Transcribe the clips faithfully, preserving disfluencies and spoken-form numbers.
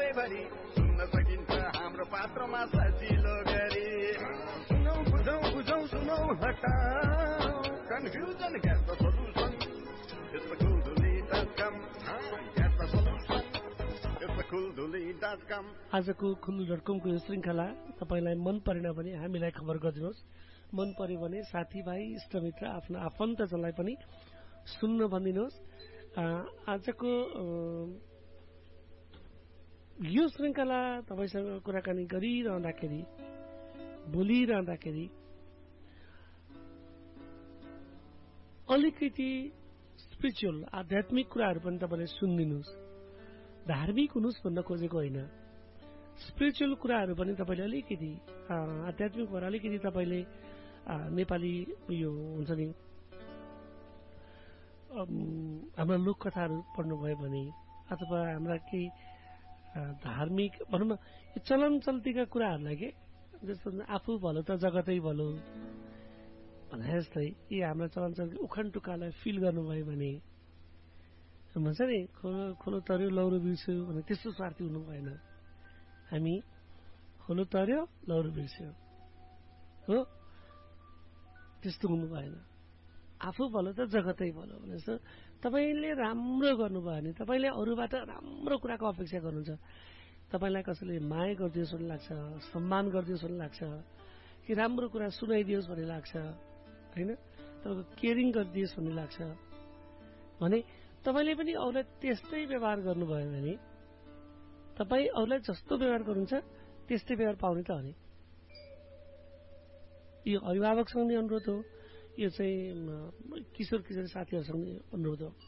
सधैँभरि सुन्न सकिन्छ हाम्रो पात्रमा सजिलो गरी सुनौ बुझौ बुझौ सुनौ हटाऊ confusion get the solution it's the cool duli dot com get the solution it's the cool duli dot com आजको कुल डट कम को यो श्रृंखला तपाईलाई मन परेन भने हामीलाई खबर गरिदिनुहोस् मन पर्यो भने साथीभाइ इष्टमित्र आफ्ना आफन्तजनलाई पनि सुन्न भनिदिनुहोस् आजको यो श्रृंखला तपाईसँग कुराकानी गरिरहँदाखेरि बोलिरहँदाखेरि अलिकति स्पिरिचुअल आध्यात्मिक कुराहरू पनि तपाईले सुनिदिनुहोस् धार्मिक हुनुहोस् भन्न खोजेको होइन स्पिरिचुअल कुराहरू पनि तपाईले अलिकति आध्यात्मिक भएर अलिकति तपाईले नेपाली यो हुन्छ नि हाम्रा लोककथाहरू पढ्नुभयो भने अथवा हाम्रा केही धार्मिक भनौँ न चलन चल्तीका कुराहरूलाई के जस्तो आफू भलो त जगतै भलो भने जस्तै यी हाम्रा चलन चल्ती उखान टुक्कालाई फिल गर्नुभयो भने भन्छ नि खोलो खोलो तर्यो लौरो बिर्स्यो भने त्यस्तो स्वार्थी हुनु भएन हामी खोलो तर्यो लौरो बिर्स्यो हो त्यस्तो हुनु भएन आफू भलो त जगतै भलो भने जस्तो तपाईले राम्रो गर्नुभयो भने तपाईले अरूबाट राम्रो कुराको अपेक्षा गर्नुहुन्छ तपाईलाई कसैले माया गरिदियोस् भन्ने लाग्छ सम्मान गरिदियोस् भन्ने लाग्छ कि राम्रो कुरा सुनाइदियोस् भन्ने लाग्छ हैन तपाईको केयरिङ गरिदियोस् भन्ने लाग्छ भने तपाईले पनि अरूलाई त्यस्तै व्यवहार गर्नुभयो भने तपाई अरूलाई जस्तो व्यवहार गर्नुहुन्छ त्यस्तै व्यवहार पाउने त हो नि यो अभिभावकसँग अनुरोध हो यो चाहिँ किशोर किशोर साथीहरूसँग अनुरोध हो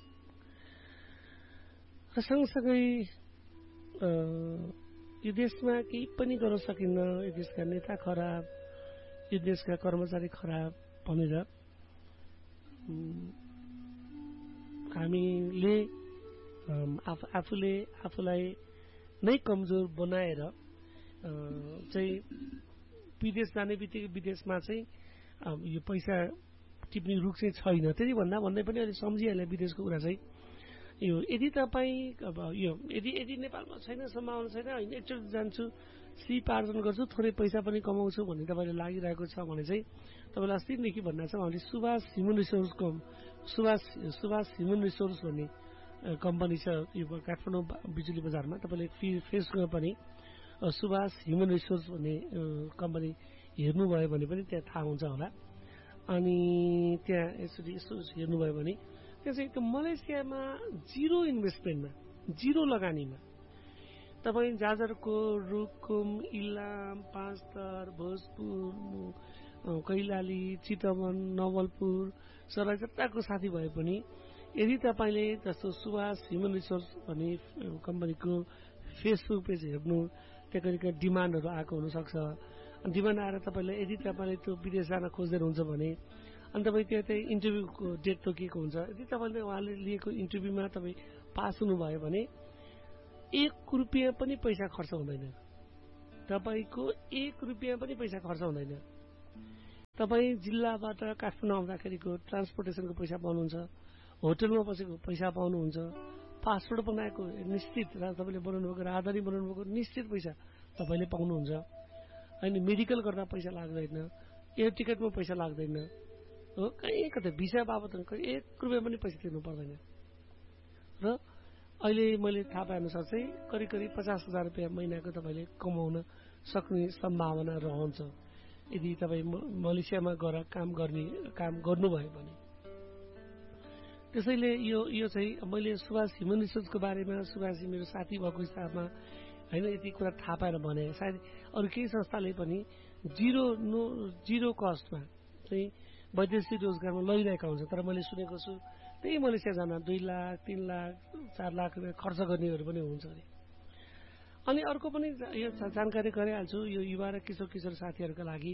र सँगसँगै यो देशमा केही पनि गर्न सकिन्न यो देशका नेता खराब यो देशका कर्मचारी खराब भनेर हामीले आफूले आफूलाई नै कमजोर बनाएर चाहिँ विदेश जाने बित्तिकै विदेशमा चाहिँ यो पैसा टिप्ने रुख चाहिँ छैन त्यति भन्दा भन्दै पनि अहिले सम्झिहाल्यो विदेशको कुरा चाहिँ यो यदि तपाईँ अब यो यदि यदि नेपालमा छैन सम्भावना छैन होइन एकचोटि जान्छु सिप आर्जन गर्छु थोरै पैसा पनि कमाउँछु भन्ने तपाईँले लागिरहेको छ भने चाहिँ तपाईँलाई अस्तिदेखि भन्न छ हामीले Subhash human रिसोर्सको Subhash Subhash human resource भन्ने कम्पनी छ यो काठमाडौँ बिजुली बजारमा तपाईँले फेसबुकमा पनि सुभाष ह्युमन रिसोर्स भन्ने कम्पनी हेर्नुभयो भने पनि त्यहाँ थाहा हुन्छ होला अनि त्यहाँ यसरी यसो हेर्नुभयो भने त्यहाँ चाहिँ एकदम मलेसियामा जिरो इन्भेस्टमेन्टमा जिरो लगानीमा तपाईँ जाजरको रुकुम इलाम पाँचथर भोजपुर कैलाली चितवन नवलपुर सराई जताको साथी भए पनि यदि तपाईँले जस्तो सुभाष ह्युमन रिसोर्स भन्ने कम्पनीको फेसबुक पेज हेर्नु त्यहाँ कहिले डिमान्डहरू आएको हुनसक्छ डिमान्ड आएर तपाईँले यदि तपाईँले त्यो विदेश जान खोज्दै हुनुहुन्छ भने अनि तपाईँ त्यहाँ त्यही इन्टरभ्यूको डेट तोकिएको हुन्छ यदि तपाईँले उहाँले लिएको इन्टरभ्यूमा तपाईँ पास हुनुभयो भने एक रुपियाँ पनि पैसा खर्च हुँदैन तपाईँको एक रुपियाँ पनि पैसा खर्च हुँदैन तपाईँ जिल्लाबाट काठमाडौँ आउँदाखेरिको ट्रान्सपोर्टेसनको पैसा पाउनुहुन्छ होटलमा बसेको पैसा पाउनुहुन्छ पासपोर्ट बनाएको निश्चित तपाईँले बनाउनु भएको राहदानी बनाउनु भएको निश्चित पैसा तपाईँले पाउनुहुन्छ होइन मेडिकल गर्दा पैसा लाग्दैन एयर टिकटमा पैसा लाग्दैन हो कहीँ कतै भिसा बाबत एक रुपियाँ पनि पैसा तिर्नु पर्दैन र अहिले मैले थाहा पाए अनुसार चाहिँ करिब करिब पचास हजार रुपियाँ महिनाको तपाईँले कमाउन सक्ने सम्भावना रहन्छ यदि तपाईँ मलेसियामा गएर काम गर्ने काम गर्नुभयो भने त्यसैले यो यो चाहिँ मैले सुभाष ह्युमन रिसोर्सको बारेमा सुभाषजी मेरो साथी भएको हिसाबमा होइन यति कुरा थाहा पाएर भने सायद अरू केही संस्थाले पनि जिरो नो जिरो कस्टमा चाहिँ वैदेशिक रोजगारमा लैरहेका हुन्छ तर मैले सुनेको छु त्यही मलेसिया जान दुई लाख तीन लाख चार लाख रुपियाँ खर्च गर्नेहरू पनि हुन्छ अरे अनि अर्को पनि यो जानकारी गराइहाल्छु यो युवा र किशोर किशोर साथीहरूका लागि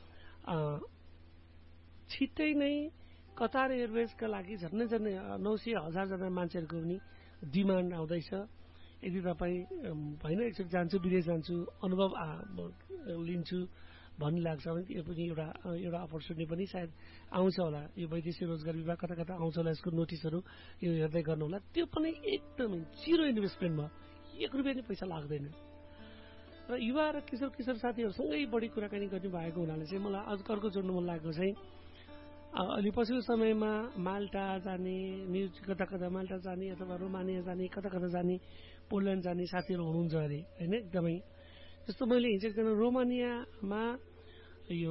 छिट्टै नै कतार एयरवेजका लागि झन्डै झन्डै नौ सय हजारजना मान्छेहरूको पनि डिमान्ड आउँदैछ यदि तपाईँ होइन एकचोटि जान्छु विदेश जान्छु अनुभव लिन्छु भन्ने लाग्छ भने यो पनि एउटा एउटा अपर्च्युनिटी पनि सायद आउँछ होला यो वैदेशिक रोजगार विभाग कता कता आउँछ होला यसको नोटिसहरू यो हेर्दै गर्नु होला त्यो पनि एकदमै जिरो इन्भेस्टमेन्टमा एक रुपियाँ नि पैसा लाग्दैन। र युवा र किशोर किशोर साथीहरूसँगै बढी कुराकानी गर्ने भएको हुनाले चाहिँ मलाई अझ अर्को जोड्नु मन लागेको चाहिँ अलि पछिल्लो समयमा माल्टा जाने, न्युज कता कता माल्टा जाने अथवा रोमानिया जाने, कता कता जाने, पोल्यान्ड जाने साथीहरू हुनुहुन्छ अरे होइन। एकदमै जस्तो मैले हिजो एकजना रोमानियामा यो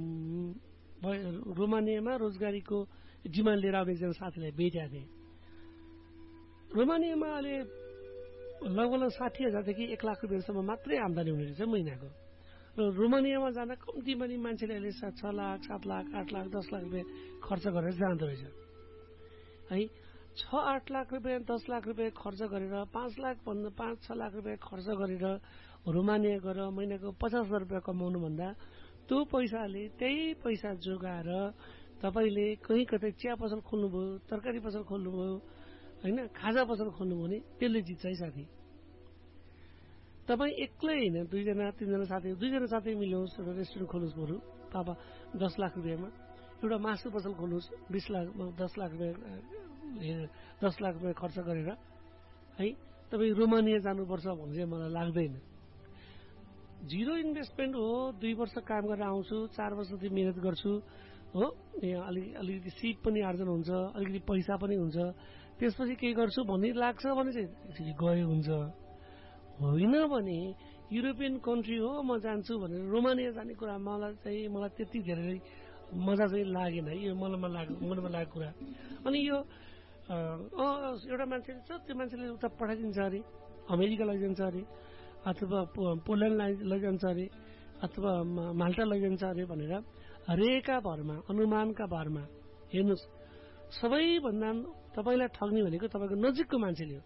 रोमानियामा रोजगारीको डिमान्ड लिएर आउने एकजना साथीलाई भेटेका थिएँ। रोमानियामा अहिले लगभग साठी हजारदेखि एक लाख रुपियाँसम्म मात्रै आम्दानी हुने रहेछ महिनाको। र रोमानियामा जाँदा कम्तीमा नि मान्छेले अहिले छ लाख सात लाख आठ लाख दस लाख रुपियाँ खर्च गरेर जाँदो रहेछ है। छ आठ लाख रुपियाँ दस लाख रुपियाँ खर्च गरेर पाँच लाख भन्दा पाँच छ लाख रुपियाँ खर्च गरेर रोमानिया गएर महिनाको पचास हजार रुपियाँ कमाउनुभन्दा त्यो पैसाले त्यही पैसा जोगाएर तपाईँले कहीँ कतै चिया पसल खोल्नुभयो, तरकारी पसल खोल्नुभयो होइन, खाजा पसल खोल्नुभयो भने त्यसले जित्छ है साथी। तपाईँ एक्लै होइन, दुईजना तिनजना साथी दुईजना साथी मिल्नुहोस्, एउटा रेस्टुरेन्ट खोल्नुहोस् बरु पापा दस लाख रुपियाँमा, एउटा मासु पसल खोल्नुहोस् बिस लाख दस लाख रुपियाँ दस लाख रुपियाँ खर्च गरेर है, तपाईँ रोमानिया जानुपर्छ भन्ने चाहिँ मलाई लाग्दैन। जिरो इन्भेस्टमेन्ट हो, दुई वर्ष काम गरेर आउँछु, चार वर्षदेखि मिहिनेत गर्छु हो, अलि अलिकति सिप पनि आर्जन हुन्छ, अलिकति पैसा पनि हुन्छ, त्यसपछि केही गर्छु भन्ने लाग्छ भने चाहिँ गयो हुन्छ। होइन भने युरोपियन कन्ट्री हो म जान्छु भनेर रोमानिया जाने कुरा मलाई चाहिँ मलाई त्यति धेरै मजा चाहिँ लागेन है, यो मनमा लाग्यो मनमा लागेको कुरा। अनि यो एउटा मान्छेले छ, त्यो मान्छेले उता पठाइदिन्छ अरे, अमेरिका लैजान्छ अरे, अथवा पोल्यान्ड लैजान्छ अरे, अथवा माल्टा लैजान्छ अरे भनेर हरेका भरमा अनुमानका भरमा हेर्नुहोस्। सबैभन्दा तपाईँलाई ठग्ने भनेको तपाईँको नजिकको मान्छेले हो।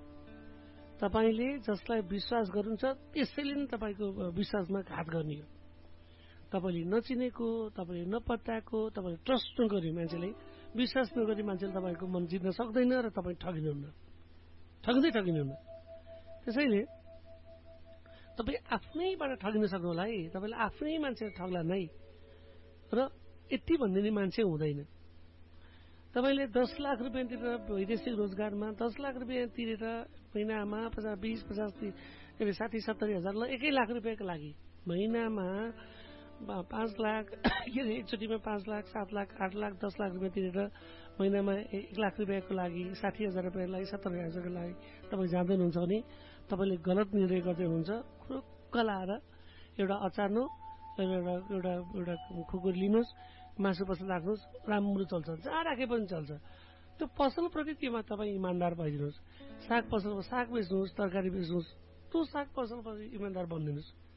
तपाईँले जसलाई विश्वास गर्नुहुन्छ त्यसैले नै तपाईँको विश्वासमा घात गर्ने हो। तपाईँले नचिनेको, तपाईँले नपत्याएको, तपाईँले ट्रस्ट नगर्ने मान्छेले, विश्वास नगर्ने मान्छेले तपाईँको मन जित्न सक्दैन र तपाईँ ठगिनुहुन्न, ठगिँदै ठगिनुहुन्न। त्यसैले तपाईँ आफ्नैबाट ठगिन सक्नु होला है, तपाईँले आफ्नै मान्छेले ठग्ला नै। र यति भन्ने मान्छे हुँदैन। तपाईँले दस लाख रुपियाँ तिरेर वैदेशिक रोजगारमा दस लाख रुपियाँ तिरेर महिनामा पचास बिस पचास के अरे साठी सत्तरी हजारलाई एकै लाख रुपियाँको लागि महिनामा पाँच लाख के अरे एकचोटिमा पाँच लाख सात लाख आठ लाख दस लाख रुपियाँ तिरेर महिनामा एक लाख रुपियाँको लागि साठी हजार रुपियाँको लागि सत्तरी हजारको लागि तपाईँ जाँदै हुनुहुन्छ भने तपाईँले गलत निर्णय गर्दै हुनुहुन्छ। खुरुक्क लाएर एउटा अचार्नु एउटा एउटा एउटा खुकुर लिनुहोस्, मासु पसल राख्नुहोस्, राम्रो चल्छ, जहाँ राखे पनि चल्छ। त्यो पसलप्रति त्योमा तपाईँ इमान्दार भइदिनुहोस्। साग पसलमा साग बेच्नुहोस्, तरकारी बेच्नुहोस्, त्यो साग पसलप्रति इमान्दार बनिदिनुहोस्।